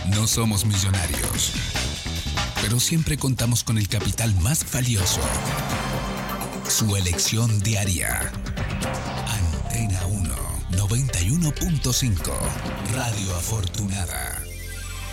No somos millonarios, pero siempre contamos con el capital más valioso: su elección diaria. Antena 1, 91.5, Radio Afortunada.